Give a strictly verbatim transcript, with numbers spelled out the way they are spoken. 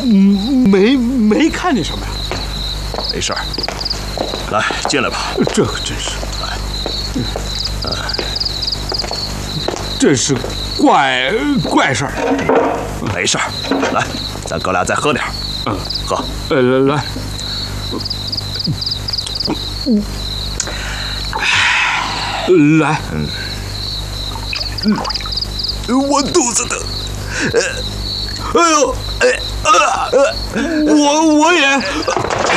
没没看见什么呀？ 没事儿，来进来吧。 这可真是， 来， 真是怪怪事儿。 没事儿，来，咱哥俩再喝点儿。 嗯， 喝。 呃，来来。来， 嗯，嗯，我肚子疼，呃，哎呦，哎，呃， 我我也。